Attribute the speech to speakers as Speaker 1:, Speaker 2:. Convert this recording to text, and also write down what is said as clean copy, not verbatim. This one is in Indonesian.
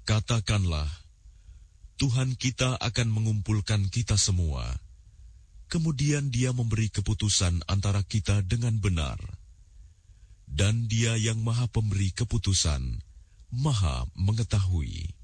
Speaker 1: Katakanlah, Tuhan kita akan mengumpulkan kita semua. Kemudian Dia memberi keputusan antara kita dengan benar. Dan Dia yang Maha Pemberi keputusan, Maha Mengetahui.